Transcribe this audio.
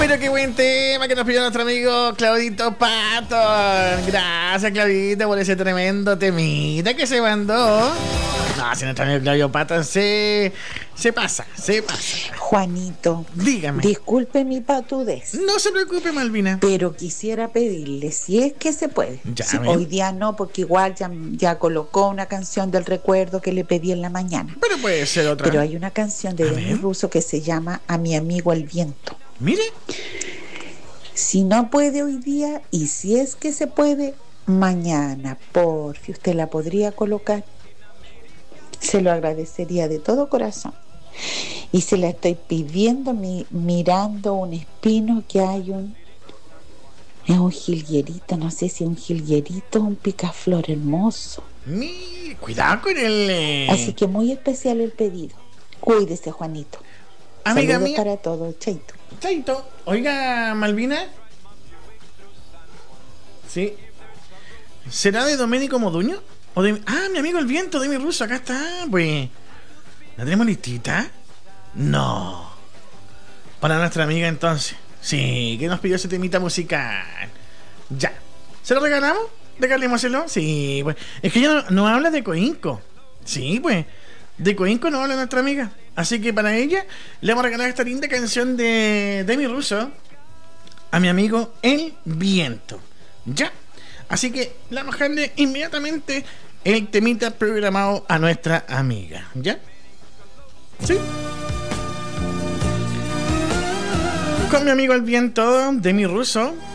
Pero qué buen tema que nos pidió nuestro amigo Claudito Patton. Gracias, Claudito, por ese tremendo temita que se mandó. No, si nuestro amigo Claudio Patton se pasa. Juanito, dígame. Disculpe mi patudez. No se preocupe, Malvina. Pero quisiera pedirle, si es que se puede. Sí, hoy día no, porque igual ya colocó una canción del recuerdo que le pedí en la mañana. Pero puede ser otra. Pero hay una canción de Demi Russo que se llama A mi amigo el viento. Mire. Si no puede hoy día, y si es que se puede, mañana, porfi, usted la podría colocar. Se lo agradecería de todo corazón. Y se la estoy pidiendo mirando un espino que hay es un jilguerito, no sé si un jilguerito o un picaflor hermoso. Cuidado con el... Así que muy especial el pedido. Cuídese, Juanito. Amiga Saludos mía. para todos, chaito. Chaito. Oiga, Malvina. Sí. ¿Será de Domenico Moduño? ¿O de... mi amigo el viento, Demi Russo, acá está, pues. ¿La tenemos listita? No. Para nuestra amiga entonces. Sí, que nos pidió ese temita musical. Ya. ¿Se lo regalamos? Regalémoselo. Sí, pues. Es que ella no habla de Coinco. Sí, pues. De Coinco no habla nuestra amiga. Así que para ella le vamos a regalar esta linda canción de Demi Russo. A mi amigo El Viento. Ya. Así que le vamos a dejarle inmediatamente el temita programado a nuestra amiga. ¿Ya? ¿Sí? Con mi amigo El Viento, Demi Russo.